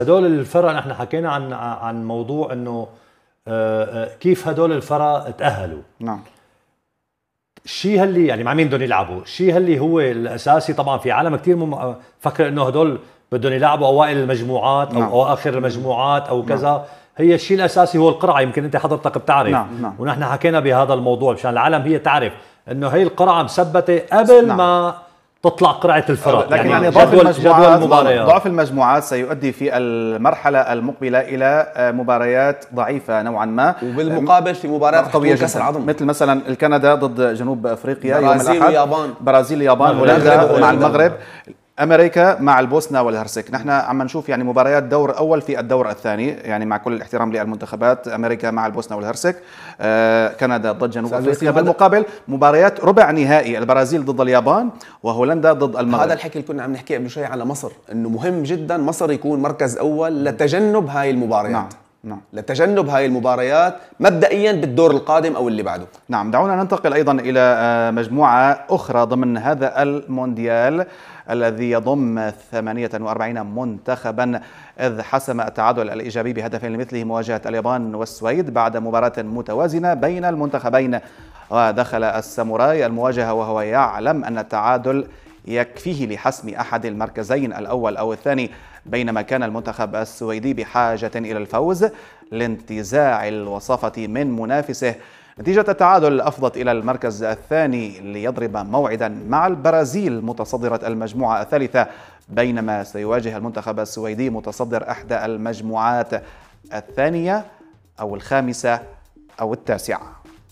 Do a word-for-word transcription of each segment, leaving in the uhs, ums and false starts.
هدول الفرق نحن حكينا عن عن موضوع انه كيف هدول الفرق تأهلوا. نعم. الشيء اللي يعني مع مين بدهم يلعبوا، الشيء اللي هو الاساسي طبعا في عالم كثير مم... فكر انه هدول بدهم يلعبوا اوائل المجموعات او نعم. اواخر المجموعات او كذا. نعم. هي الشيء الاساسي هو القرعه، يمكن انت حضرتك بتعرف. نعم. نعم. ونحن حكينا بهذا الموضوع مشان العالم هي تعرف انه هي القرعه مثبته قبل نعم. ما تطلع قرعه الفرق. لكن يعني, يعني ضعف المجموعات ضعف المجموعات سيؤدي في المرحله المقبله الى مباريات ضعيفه نوعا ما، وبالمقابل في مباريات قويه كاس العظم مثل مثلا الكندا ضد جنوب افريقيا يوم الاحد، برازيل اليابان برازيل اليابان هولندا مع المغرب، امريكا مع البوسنه والهرسك. نحن عم نشوف يعني مباريات دور اول في الدور الثاني، يعني مع كل الاحترام للمنتخبات، امريكا مع البوسنه والهرسك، آه كندا ضد جنوب افريقيا، بالمقابل مباريات ربع نهائي البرازيل ضد اليابان وهولندا ضد المغرب. هذا الحكي اللي كنا عم نحكي قبل شوي على مصر، انه مهم جدا مصر يكون مركز اول لتجنب هاي المباريات. نعم. نعم. لتجنب هاي المباريات مبدئيا بالدور القادم او اللي بعده. نعم. دعونا ننتقل ايضا الى مجموعه اخرى ضمن هذا المونديال الذي يضم ثمانية وأربعين منتخبا، إذ حسم التعادل الإيجابي بهدفين لمثله مواجهة اليابان والسويد بعد مباراة متوازنة بين المنتخبين. ودخل الساموراي المواجهة وهو يعلم أن التعادل يكفيه لحسم أحد المركزين الأول أو الثاني، بينما كان المنتخب السويدي بحاجة إلى الفوز لانتزاع الوصافة من منافسه. نتيجة التعادل أفضت إلى المركز الثاني ليضرب موعدا مع البرازيل متصدرة المجموعة الثالثة، بينما سيواجه المنتخب السويدي متصدر إحدى المجموعات الثانية أو الخامسة أو التاسعة.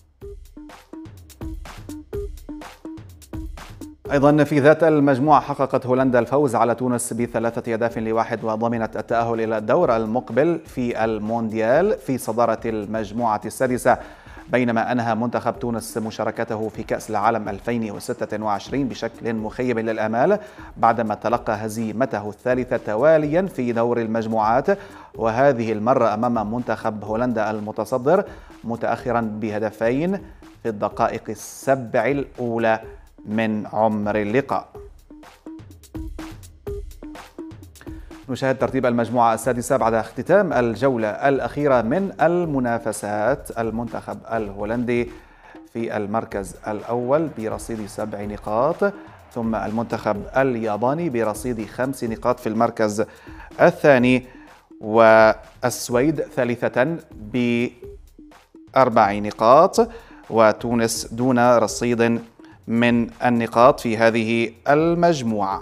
أيضا في ذات المجموعة حققت هولندا الفوز على تونس بثلاثة أهداف لواحد وضمنت التأهل إلى الدور المقبل في المونديال في صدارة المجموعة السادسة، بينما أنهى منتخب تونس مشاركته في كأس العالم ألفين وستة وعشرين بشكل مخيب للآمال بعدما تلقى هزيمته الثالثة تواليا في دور المجموعات، وهذه المرة أمام منتخب هولندا المتصدر متأخرا بهدفين في الدقائق السبع الأولى من عمر اللقاء. نشاهد ترتيب المجموعة السادسة بعد اختتام الجولة الأخيرة من المنافسات. المنتخب الهولندي في المركز الأول برصيد سبع نقاط، ثم المنتخب الياباني برصيد خمس نقاط في المركز الثاني، والسويد ثالثة بأربع نقاط، وتونس دون رصيد من النقاط في هذه المجموعة.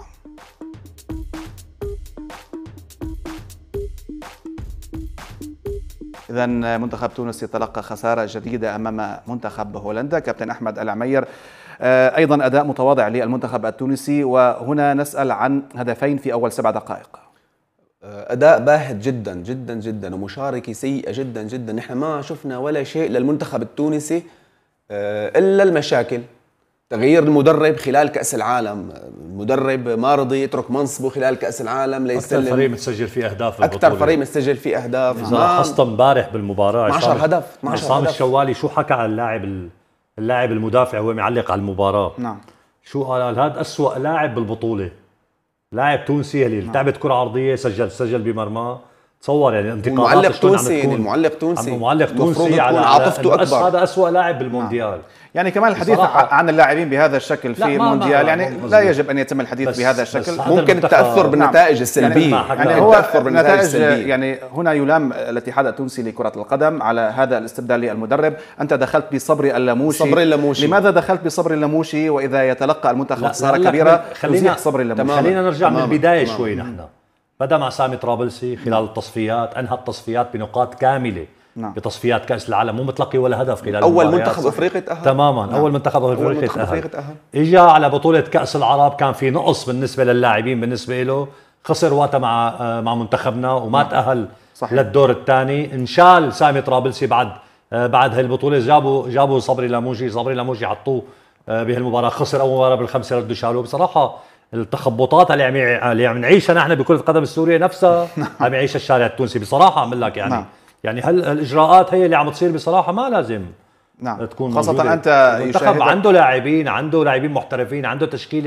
إذن منتخب تونس يتلقى خسارة جديدة أمام منتخب هولندا. كابتن أحمد العمير، أيضا أداء متواضع للمنتخب التونسي، وهنا نسأل عن هدفين في أول سبع دقائق. أداء باهت جدا جدا جدا ومشاركة سيئة جدا جدا. نحن ما شفنا ولا شيء للمنتخب التونسي إلا المشاكل. تغيير المدرب خلال كأس العالم، المدرب ما رضي يترك منصبه خلال كأس العالم ليستلم. أكثر فريق متسجل فيه أهداف، أكثر فريق متسجل فيه أهداف. إذا لاحظت امبارح بالمباراة اثني عشر هدف. عصام الشوالي شو حكى على اللاعب اللاعب المدافع وهو معلق على المباراة؟ نعم. شو قال؟ هذا أسوأ لاعب بالبطولة، لاعب تونسي اللي نعم. لعبت كرة عرضية سجل سجل بمرماه. تصور يعني انتقادات معلق تونسي، يعني المعلق تونسي معلق تونسي على عاطفته اكبر. هذا أسوأ لاعب بالمونديال. نعم. يعني كمان الحديث عن اللاعبين بهذا الشكل في المونديال يعني لا يجب ان يتم الحديث بهذا الشكل. ممكن التاثر بالنتائج السلبيه، يعني, يعني هو النتائج يعني هنا يلام الاتحاد التونسي لكره القدم على هذا الاستبدال للمدرب. انت دخلت بصبري اللموشي. صبري اللموشي لماذا دخلت بصبري اللموشي واذا يتلقى المنتخب خساره كبيره خلينا صبري اللموشي؟ خلينا نرجع من البدايه شوي. نحن بدأ مع سامي طرابلسي خلال التصفيات، انهى التصفيات بنقاط كامله. نعم. بتصفيات كأس العالم مو متلقي ولا هدف خلال اول منتخب افريقي تأهل. تماما. نعم. اول منتخب افريقي تأهل. اجى على بطولة كأس العرب كان في نقص بالنسبة للاعبين بالنسبة له، خسر وقتها مع مع منتخبنا وما نعم. تأهل صحيح. للدور الثاني. انشال سامي طرابلسي بعد بعد هاي البطولة، جابوا جابوا صبري لموجي، صبري لموجي حطوه بهالمباراة، خسر اول مباراة بالخمسة ردوا شالوه. بصراحة التخبطات اللي عم اللي عم نعيشها نحن بكرة القدم السورية نفسها عم يعيشها الشارع التونسي بصراحة. عم لك يعني نعم. يعني هل الاجراءات هي اللي عم تصير بصراحة ما لازم نعم. تكون خاصة موجودة. انت المنتخب عنده لاعبين، عنده لاعبين محترفين، عنده تشكيلة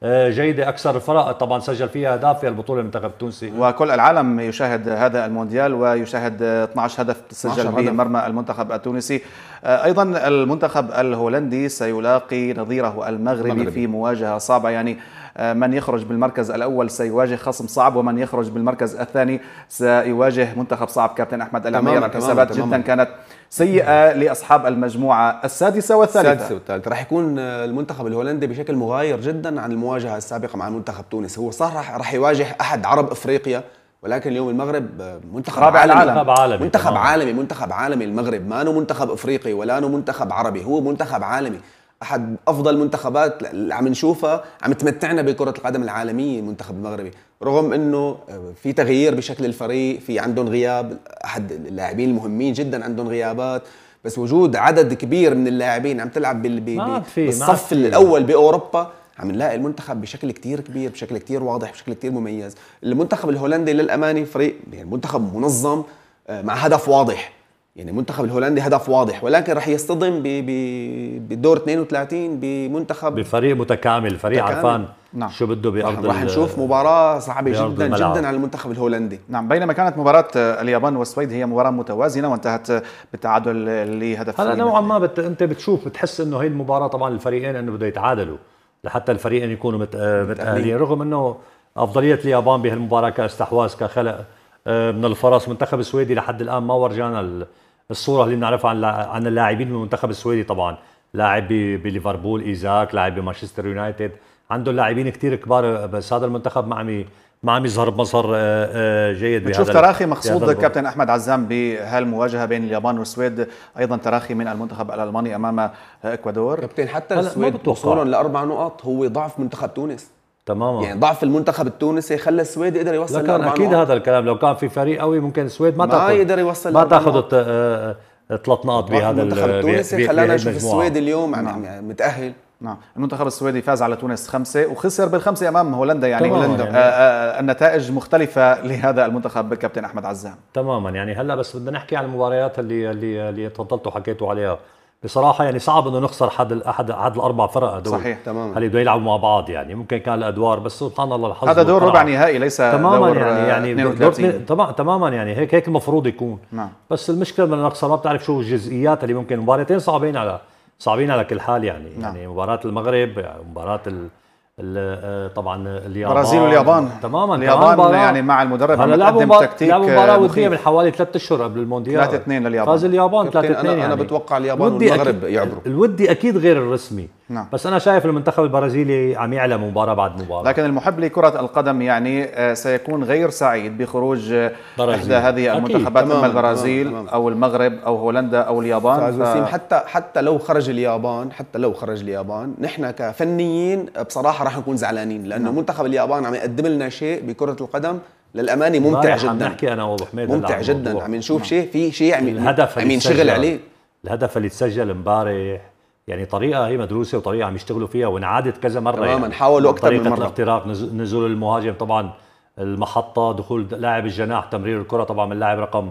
جيده. اكثر الفرق طبعا سجل فيها اهداف في البطوله المنتخب التونسي، وكل العالم يشاهد هذا المونديال ويشاهد اثني عشر هدف تسجل بمرمى المنتخب التونسي. ايضا المنتخب الهولندي سيلاقي نظيره المغربي, المغربي في مواجهه صعبه، يعني من يخرج بالمركز الأول سيواجه خصم صعب، ومن يخرج بالمركز الثاني سيواجه منتخب صعب. كابتن أحمد العمير، الحسابات جدا كانت سيئة لأصحاب المجموعة السادسة والثالثة. السادسة والثالثة راح يكون المنتخب الهولندي بشكل مغاير جدا عن المواجهة السابقة مع منتخب تونس. هو صح راح يواجه أحد عرب أفريقيا، ولكن اليوم المغرب منتخب رابع عالمي. العالم. منتخب عالمي منتخب عالمي منتخب عالمي المغرب ما أنه منتخب أفريقي ولا أنه منتخب عربي، هو منتخب عالمي، أحد أفضل منتخبات اللي عم نشوفها عم تمتعنا بكرة القدم العالمية المنتخب المغربي، رغم أنه في تغيير بشكل الفريق، في عندهم غياب أحد اللاعبين المهمين جدا، عندهم غيابات، بس وجود عدد كبير من اللاعبين عم تلعب بالصف الأول بأوروبا عم نلاقي المنتخب بشكل كتير كبير، بشكل كتير واضح، بشكل كتير مميز. المنتخب الهولندي للأمانة فريق يعني منتخب منظم مع هدف واضح، يعني المنتخب الهولندي هدف واضح، ولكن راح يصطدم بالدور اثنين وثلاثين بمنتخب بفريق متكامل، فريق عرفان نعم. شو بده بأرض. راح نشوف مباراة صعبة جدا الملعب. جدا على المنتخب الهولندي. نعم، بينما كانت مباراة اليابان والسويد هي مباراة متوازنة وانتهت بالتعادل لهدف. هلا نوعا ما بت... انت بتشوف بتحس انه هي المباراة طبعا الفريقين انه بده يتعادلوا لحتى الفريقين يكونوا مت... متأهلين، رغم انه افضلية اليابان بهالمباراة كاستحواذ كخلق من الفرص. منتخب السويدي لحد الان ما ورجانا الصورة اللي بنعرفها عن عن اللاعبين من المنتخب السويدي. طبعا لاعب بليفربول ايزاك، لاعب بمانشستر يونايتد، عنده لاعبين كتير كبار، بس هذا المنتخب ما عم ما عم يظهر بمظهر جيد. بتشوف تراخي مقصود كابتن احمد عزام بهالمواجهه بين اليابان والسويد، ايضا تراخي من المنتخب الالماني امام اكوادور. كابتن حتى السويد وصولا لاربع نقاط هو ضعف منتخب تونس تماما، يعني ضعف المنتخب التونسي خلى السويد يقدر يوصل لاربع نقاط. اكيد هذا الكلام لو كان في فريق قوي ممكن السويد ما, ما تاخذ يقدر يوصل ما تاخذ ثلاث نقاط بهذا المنتخب التونسي. خلانا نشوف السويد اليوم نعم. يعني متأهل. نعم، المنتخب السويدي فاز على تونس خمسة وخسر بالخمسة امام هولندا، يعني هولندا يعني. آه النتائج مختلفه لهذا المنتخب كابتن احمد عزام. تماما، يعني هلا بس بدنا نحكي عن المباريات اللي اللي اللي تفضلتوا حكيتوا عليها. بصراحه يعني صعب انه نخسر حد احد احد الاربع فرق هدول. صحيح تماما، اللي بدهم يلعبوا مع بعض، يعني ممكن كان الادوار بس سبحان الله الحظ. هذا دور ربع نهائي ليس تماما دور يعني يعني دور طبعا تماما يعني هيك هيك المفروض يكون. نعم. بس المشكله بدنا نخسر، ما بتعرف شو الجزئيات اللي ممكن. مباراتين صعبين على صعبين على كل حال يعني. نعم. يعني مباراه المغرب، مباراه ال طبعا اليابان، البرازيل واليابان تماما. اليابان يعني مع المدرب عم يقدم تكتيك. لعبوا مباراه وديه من حوالي ثلاث اشهر قبل المونديال، ثلاثة اثنين لليابان، فاز اليابان ثلاثة اثنين. يعني انا بتوقع اليابان والمغرب يعبروا. الودي اكيد غير الرسمي. نعم. بس انا شايف المنتخب البرازيلي عم يعلى مباراه بعد مباراه. لكن المحب لكره القدم يعني سيكون غير سعيد بخروج احدى هذه المنتخبات، اما البرازيل تمام. او المغرب او هولندا او اليابان. ف... حتى حتى لو خرج اليابان حتى لو خرج اليابان نحن كفنيين بصراحه راح نكون زعلانين، لانه نعم. منتخب اليابان عم يقدم لنا شيء بكره القدم للامانه ممتع جدا. عم نحكي انا وابو حميد ممتع جدا، عم نشوف شيء في شيء عم الهدف عم ينشغل عليه. الهدف اللي تسجل امبارح يعني طريقه هي مدروسه وطريقه عم يشتغلوا فيها وانعادت كذا مره. تماما يعني حاولوا اكثر من مره. طريقه الاختراق، نزول المهاجم طبعا، المحطه، دخول لاعب الجناح، تمرير الكره طبعا من لاعب رقم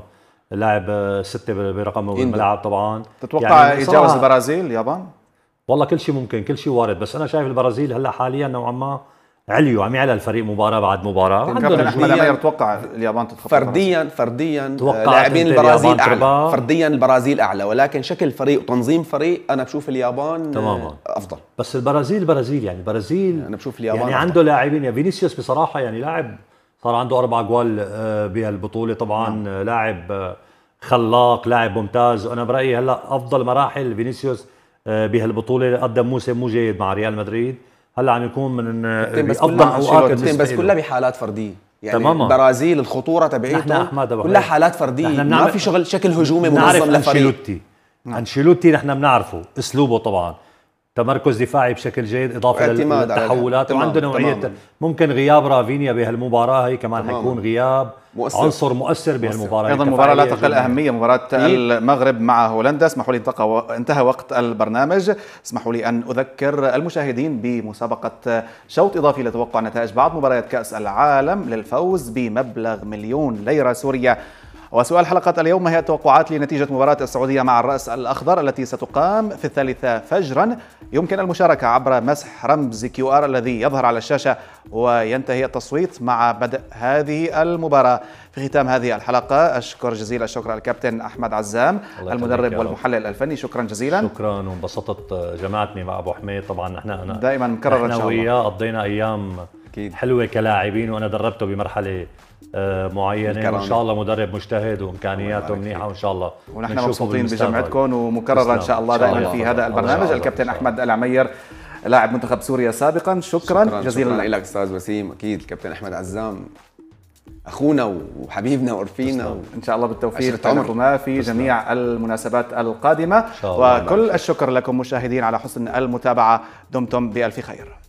اللاعب ستة برقم الملعب طبعا. تتوقع يعني يتجاوز البرازيل اليابان؟ والله كل شيء ممكن، كل شيء وارد، بس انا شايف البرازيل هلا حاليا نوعا ما عليوا، عم يعلى الفريق مباراه بعد مباراه. كابتن احمد عمير توقع اليابان تتخطى فرديا فرديا لاعبين البرازيل اعلى، فرديا البرازيل اعلى، ولكن شكل فريق وتنظيم فريق انا بشوف اليابان تماما افضل. بس البرازيل البرازيل يعني البرازيل انا بشوف اليابان يعني عنده لاعبين. يا فينيسيوس بصراحه يعني لاعب صار عنده اربع جوال بهالبطوله طبعا. نعم. لاعب خلاق، لاعب ممتاز، وانا برايي هلا افضل مراحل فينيسيوس بهالبطوله. قدم موسم مو جيد مع ريال مدريد، هلا عم يكون من افضل اوقات، بس كلها بحالات فرديه يعني. تماما. البرازيل الخطوره تبعيتهم كلها حالات فرديه، ما في شغل شكل هجومي منظم للفريق. انشيلوتي انشيلوتي نحن بنعرفه اسلوبه طبعا، تمركز دفاعي بشكل جيد، اضافه للتحولات، وعنده نوعيه تمام. ممكن غياب رافينيا بهالمباراه هي كمان تمام. حيكون غياب مؤثر. عنصر مؤثر بهالمباراه. ايضا مباراه لا تقل اهميه، مباراه المغرب مع هولندا. اسمحوا لي انتهى وقت البرنامج، اسمحوا لي ان اذكر المشاهدين بمسابقه شوط اضافي لتوقع نتائج بعض مباريات كاس العالم للفوز بمبلغ مليون ليره سوريه وسؤال حلقة اليوم: ما هي التوقعات لنتيجة مباراة السعودية مع الرأس الأخضر التي ستقام في الثالثة فجرا؟ يمكن المشاركة عبر مسح رمز كيو آر الذي يظهر على الشاشة، وينتهي التصويت مع بدء هذه المباراة. في ختام هذه الحلقة أشكر جزيل الشكر الكابتن أحمد عزام المدرب والمحلل الفني، شكرا جزيلا. شكرا، وانبسطت جماعتني مع أبو حميد. طبعا احنا أنا دائما مكرر إن شاء الله، وياه قضينا أيام أكيد حلوة كلاعبين، وأنا دربته بمرحلة معينة، وإن شاء الله مدرب مجتهد وإمكانياته منيحة، وإن شاء الله ونحن مبسوطين بجمعتكم ومكررة إن شاء الله دائما في هذا البرنامج. الكابتن أحمد العمير لاعب منتخب سوريا سابقا، شكرا, شكرا جزيلا لك أستاذ وسيم. أكيد الكابتن أحمد عزام أخونا وحبيبنا وأرفينا، و... إن شاء الله بالتوفيق لكما في جميع المناسبات القادمة. وكل الشكر لكم مشاهدين على حسن المتابعة، دمتم بألف خير.